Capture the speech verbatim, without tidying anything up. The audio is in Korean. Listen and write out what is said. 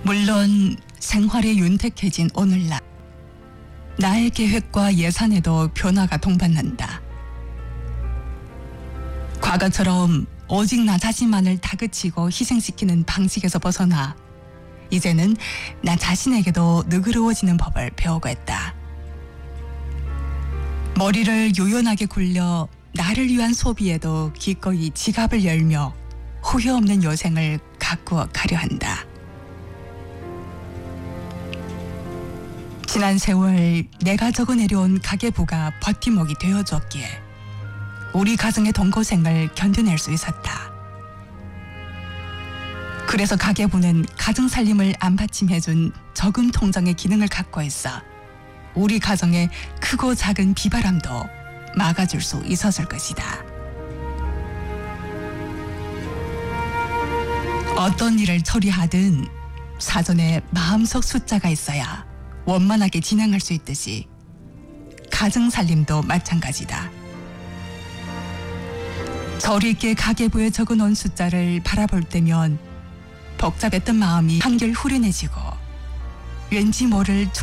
물론 생활이 윤택해진 오늘날 나의 계획과 예산에도 변화가 동반한다. 과거처럼 오직 나 자신만을 다그치고 희생시키는 방식에서 벗어나 이제는 나 자신에게도 너그러워지는 법을 배우고 있다. 머리를 유연하게 굴려 나를 위한 소비에도 기꺼이 지갑을 열며 후회 없는 여생을 가꾸어 가려 한다. 지난 세월 내가 적어내려온 가계부가 버팀목이 되어줬기에 우리 가정의 돈고생을 견뎌낼 수 있었다. 그래서 가계부는 가정살림을 안받침해준 저금 통장의 기능을 갖고 있어 우리 가정의 크고 작은 비바람도 막아줄 수 있었을 것이다. 어떤 일을 처리하든 사전에 마음속 숫자가 있어야 원만하게 진행할 수 있듯이 가정살림도 마찬가지다. 저리 있게 가계부에 적어놓은 숫자를 바라볼 때면 복잡했던 마음이 한결 후련해지고 왠지 모를